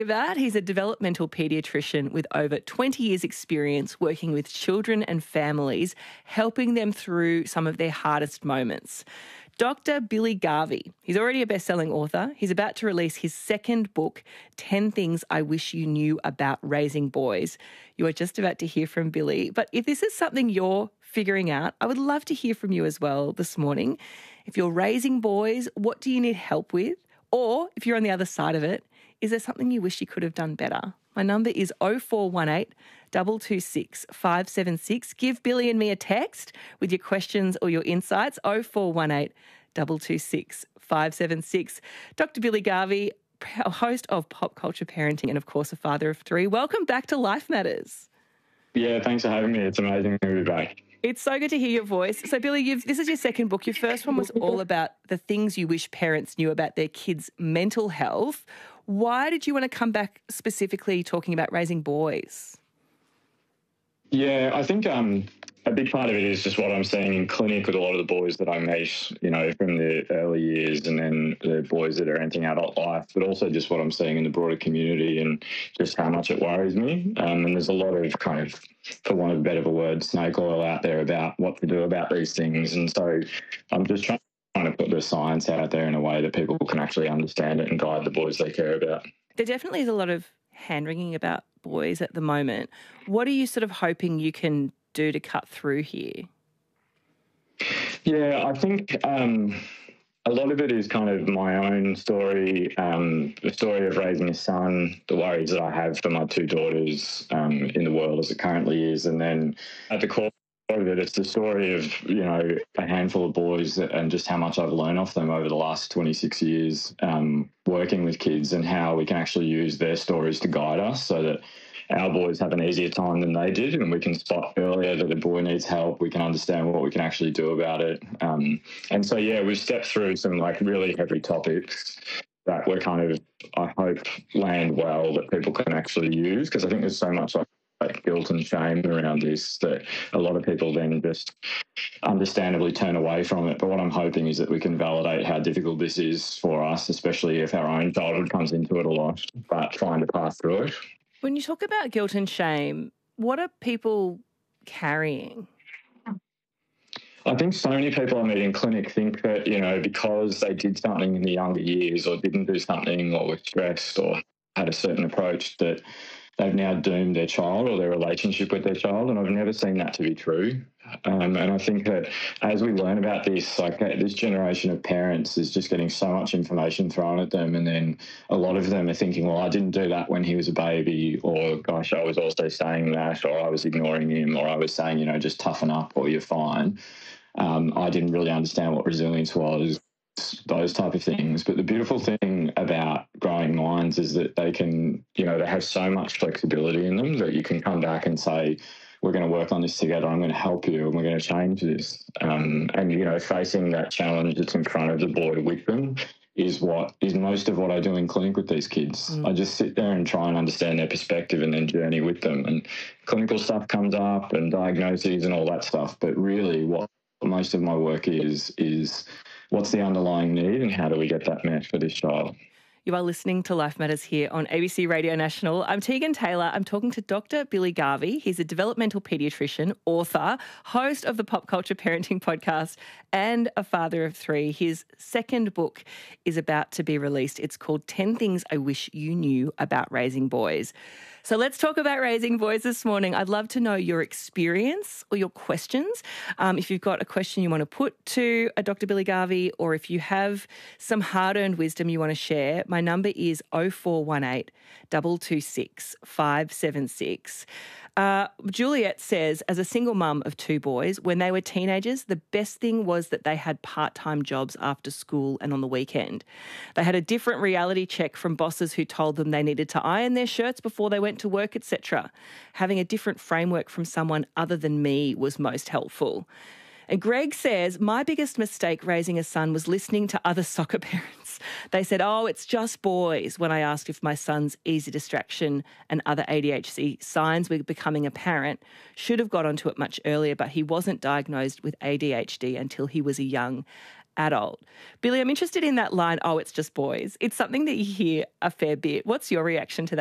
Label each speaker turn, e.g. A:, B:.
A: That he's a developmental paediatrician with over 20 years' experience working with children and families, helping them through some of their hardest moments. Dr. Billy Garvey, he's already a best-selling author. He's about to release his second book, 10 Things I Wish You Knew About Raising Boys. You are just about to hear from Billy. But if this is something you're figuring out, I would love to hear from you as well this morning. If you're raising boys, what do you need help with? Or if you're on the other side of it, is there something you wish you could have done better? My number is 0418 226 576. Give Billy and me a text with your questions or your insights, 0418 226 576. Dr. Billy Garvey, host of Pop Culture Parenting and, of course, a father of three. Welcome back to Life Matters.
B: Yeah, thanks for having me. It's amazing to be back.
A: It's so good to hear your voice. So, Billy, this is your second book. Your first one was all about the things you wish parents knew about their kids' mental health. Why did you want to come back specifically talking about raising boys?
B: Yeah, I think a big part of it is just what I'm seeing in clinic with a lot of the boys that I meet, you know, from the early years and then the boys that are entering adult life, but also just what I'm seeing in the broader community and just how much it worries me. And there's a lot of kind of, for want of a better word, snake oil out there about what to do about these things. And so I'm just trying to put the science out there in a way that people can actually understand it and guide the boys they care about.
A: There definitely is a lot of hand-wringing about boys at the moment. What are you sort of hoping you can do to cut through here?
B: Yeah, I think a lot of it is kind of my own story, the story of raising a son, the worries that I have for my two daughters in the world as it currently is. And then at the core of it, it's the story of, you know, a handful of boys and just how much I've learned off them over the last 26 years working with kids and how we can actually use their stories to guide us so that our boys have an easier time than they did and we can spot earlier that a boy needs help. We can understand what we can actually do about it. And so, yeah, we've stepped through some like really heavy topics that we're kind of, I hope, land well that people can actually use, because I think there's so much like guilt and shame around this that a lot of people then just understandably turn away from it. But what I'm hoping is that we can validate how difficult this is for us, especially if our own childhood comes into it a lot, but trying to pass through it.
A: When you talk about guilt and shame, what are people carrying?
B: I think so many people I meet in clinic think that, you know, because they did something in the younger years or didn't do something or were stressed or had a certain approach that they've now doomed their child or their relationship with their child, and I've never seen that to be true. And I think that as we learn about this, like this generation of parents is just getting so much information thrown at them, and then a lot of them are thinking, well, I didn't do that when he was a baby, or gosh, I was also saying that, or I was ignoring him, or I was saying, you know, just toughen up or you're fine. I didn't really understand what resilience was, those type of things. But the beautiful thing about growing minds is that they can, you know, they have so much flexibility in them that you can come back and say, we're going to work on this together, I'm going to help you, and we're going to change this. And, you know, facing that challenge that's in front of the boy with them is most of what I do in clinic with these kids. I just sit there and try and understand their perspective and then journey with them. And clinical stuff comes up and diagnoses and all that stuff. But really what most of my work is what's the underlying need and how do we get that met for this child?
A: You are listening to Life Matters here on ABC Radio National. I'm Tegan Taylor. I'm talking to Dr. Billy Garvey. He's a developmental paediatrician, author, host of the Pop Culture Parenting podcast, and a father of three. His second book is about to be released. It's called 10 Things I Wish You Knew About Raising Boys. So let's talk about raising boys this morning. I'd love to know your experience or your questions. If you've got a question you want to put to Dr. Billy Garvey, or if you have some hard-earned wisdom you want to share, my number is 0418 226 576. Juliet says, as a single mum of two boys, when they were teenagers, the best thing was that they had part-time jobs after school and on the weekend. They had a different reality check from bosses who told them they needed to iron their shirts before they went to work, etc. Having a different framework from someone other than me was most helpful. And Greg says, my biggest mistake raising a son was listening to other soccer parents. They said, oh, it's just boys, when I asked if my son's easy distraction and other ADHD signs were becoming apparent. Should have got onto it much earlier, but he wasn't diagnosed with ADHD until he was a young adult. Billy, I'm interested in that line, oh, it's just boys. It's something that you hear a fair bit. What's your reaction to